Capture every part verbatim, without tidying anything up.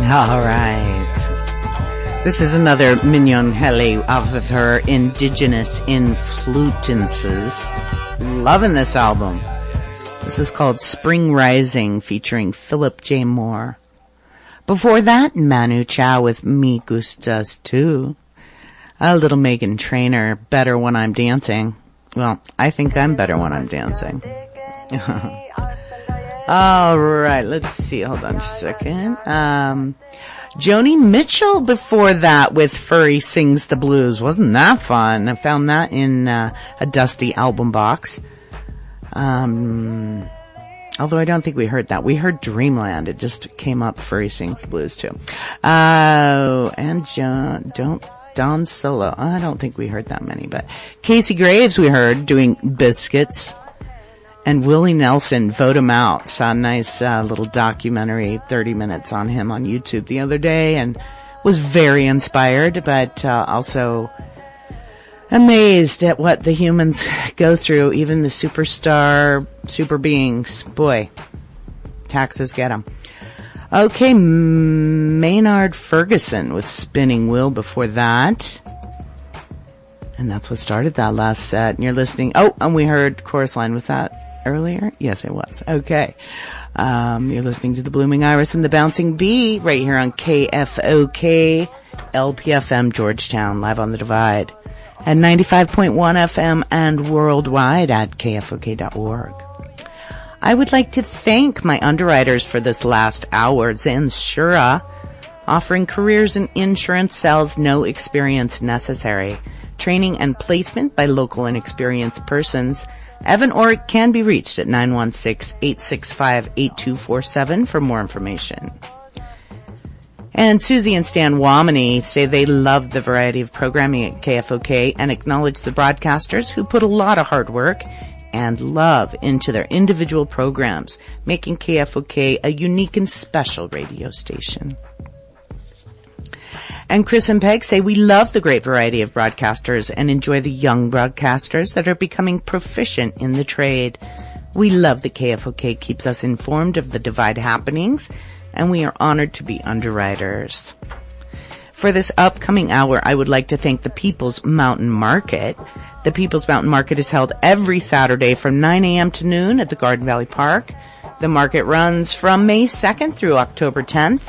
All right. This is another Mignon Hele off of her Indigenous Influences. Loving this album. This is called Spring Rising featuring Philip J. Moore. Before that, Manu Chao with Me Gustas Too. A little Megan Trainor, Better When I'm Dancing. Well, I think I'm better when I'm dancing. All right, let's see. Hold on just a second. Um, Joni Mitchell before that with Furry Sings the Blues. Wasn't that fun? I found that in uh, a dusty album box. Um, although I don't think we heard that. We heard Dreamland. It just came up. Furry Sings the Blues too. Uh, and John, don't, Don Solo. I don't think we heard that many, but Casey Graves we heard doing Biscuits. And Willie Nelson, Vote Him Out. Saw a nice uh, little documentary, thirty minutes on him on YouTube the other day, and was very inspired, but uh, also amazed at what the humans go through, even the superstar, super beings. Boy, taxes get them. Okay, Maynard Ferguson with Spinning Wheel before that. And that's what started that last set. And you're listening. Oh, and we heard Chorus Line. Was that earlier? Yes, it was. Okay. Um, you're listening to the Blooming Iris and the Bouncing Bee right here on K F O K L P F M Georgetown, live on the Divide. At ninety-five point one F M and worldwide at K F O K dot org. I would like to thank my underwriters for this last hour. Zensura, offering careers in insurance sales, no experience necessary. Training and placement by local and experienced persons. Evan Orrick can be reached at nine one six, eight six five, eight two four seven for more information. And Susie and Stan Womany say they love the variety of programming at K F O K and acknowledge the broadcasters who put a lot of hard work and love into their individual programs, making K F O K a unique and special radio station. And Chris and Peg say we love the great variety of broadcasters and enjoy the young broadcasters that are becoming proficient in the trade. We love that K F O K keeps us informed of the Divide happenings, and we are honored to be underwriters. For this upcoming hour, I would like to thank the People's Mountain Market. The People's Mountain Market is held every Saturday from nine a.m. to noon at the Garden Valley Park. The market runs from May second through October tenth.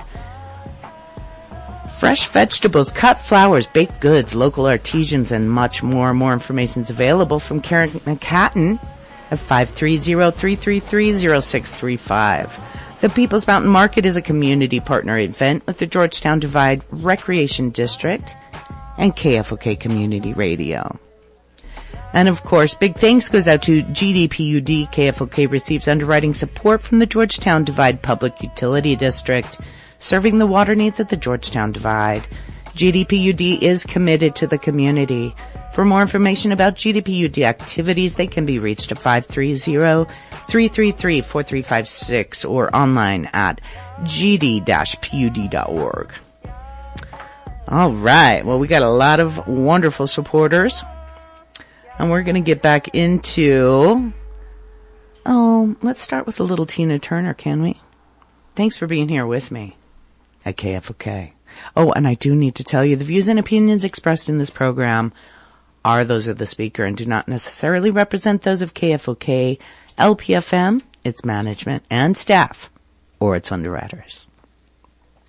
Fresh vegetables, cut flowers, baked goods, local artisans, and much more. More information is available from Karen McHatton at five three zero, three three three, zero six three five. The People's Mountain Market is a community partner event with the Georgetown Divide Recreation District and K F O K Community Radio. And of course, big thanks goes out to G D P U D. K F O K receives underwriting support from the Georgetown Divide Public Utility District, serving the water needs of the Georgetown Divide. G D P U D is committed to the community. For more information about G D P U D activities, they can be reached at five three zero, three three three, four three five six or online at g d dash p u d dot org. All right. Well, we got a lot of wonderful supporters. And we're going to get back into, oh, let's start with a little Tina Turner, can we? Thanks for being here with me at K F O K. Oh, and I do need to tell you, the views and opinions expressed in this program are those of the speaker and do not necessarily represent those of K F O K, L P F M, its management and staff, or its underwriters.